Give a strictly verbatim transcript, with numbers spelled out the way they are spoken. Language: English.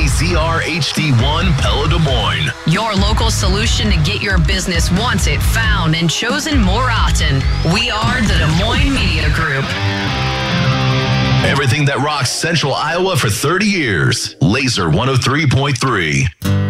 Z R H D one Pella Des Moines. Your local solution to get your business wanted, found, and chosen more often. We are the Des Moines Media Group. Everything that rocks Central Iowa for thirty years. Laser one oh three point three.